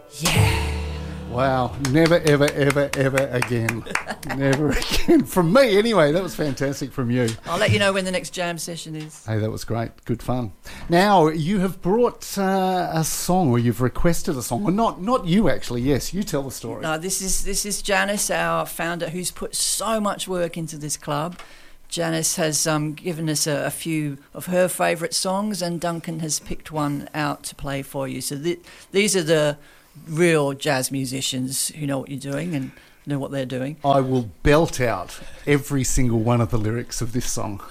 Yeah. Wow, never, ever, ever, ever again. Never again. From me, anyway. That was fantastic from you. I'll let you know when the next jam session is. Hey, that was great. Good fun. Now, you have brought a song, or you've requested a song. Well, not you, actually. Yes, you tell the story. No, this is Janice, our founder, who's put so much work into this club. Janice has given us a few of her favourite songs, and Duncan has picked one out to play for you. So these are the real jazz musicians who know what you're doing and know what they're doing. I will belt out every single one of the lyrics of this song.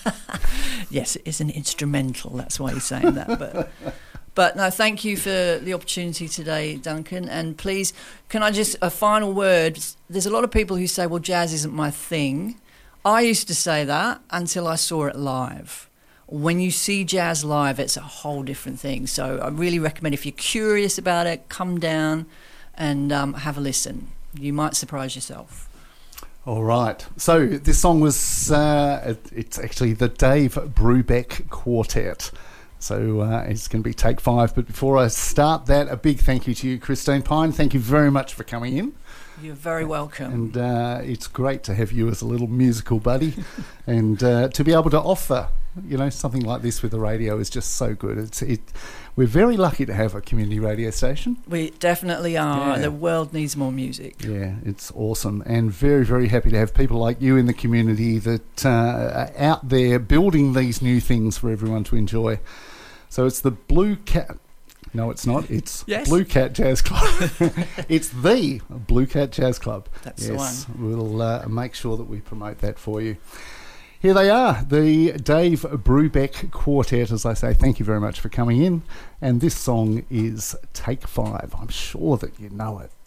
Yes, it is an instrumental, that's why he's saying that. But no, thank you for the opportunity today, Duncan. And please, can I just, a final word, there's a lot of people who say, well, jazz isn't my thing. I used to say that until I saw it live. When you see jazz live, it's a whole different thing. So I really recommend, if you're curious about it, come down and have a listen. You might surprise yourself. All right. So this song was, it's actually the Dave Brubeck Quartet. So it's going to be take 5. But before I start that, a big thank you to you, Christine Pine. Thank you very much for coming in. You're very welcome. And it's great to have you as a little musical buddy. And to be able to offer, something like this with the radio is just so good. We're very lucky to have a community radio station. We definitely are. Yeah. The world needs more music. Yeah, it's awesome. And very, very happy to have people like you in the community that are out there building these new things for everyone to enjoy. So it's the Blue Cat... No, it's not. It's yes. Blue Cat Jazz Club. It's the Blue Cat Jazz Club. That's the one. We'll make sure that we promote that for you. Here they are, the Dave Brubeck Quartet. As I say, thank you very much for coming in. And this song is Take 5. I'm sure that you know it.